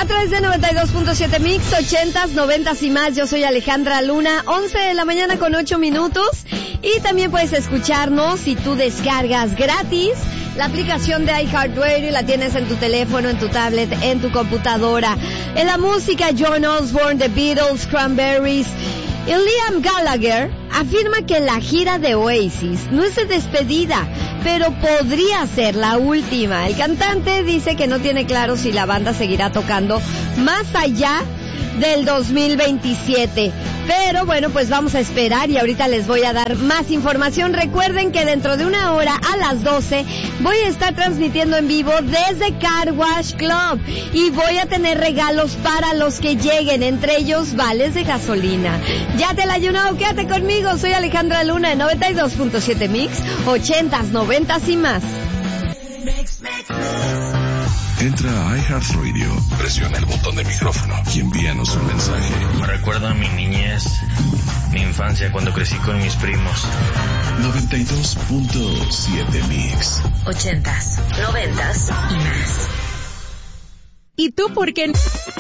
través de 92.7 Mix, 80s, 90s y más. Yo soy Alejandra Luna, 11 de la mañana con 8 minutos. Y también puedes escucharnos si tú descargas gratis la aplicación de iHeartRadio y la tienes en tu teléfono, en tu tablet, en tu computadora. En la música, John Osborne, The Beatles, Cranberries. Y Liam Gallagher afirma que la gira de Oasis no es de despedida, pero podría ser la última. El cantante dice que no tiene claro si la banda seguirá tocando más allá del 2027. Pero bueno, pues vamos a esperar y ahorita les voy a dar más información. Recuerden que dentro de una hora a las 12 voy a estar transmitiendo en vivo desde Car Wash Club y voy a tener regalos para los que lleguen, entre ellos vales de gasolina. Ya te la ayuno, quédate conmigo. Soy Alejandra Luna de 92.7 Mix, 80s, 90s y más. Entra a iHeartRadio, presiona el botón de micrófono y envíanos un mensaje. Me recuerda a mi niñez, mi infancia cuando crecí con mis primos. 92.7 Mix. 80s, 90s y más. ¿Y tú por qué?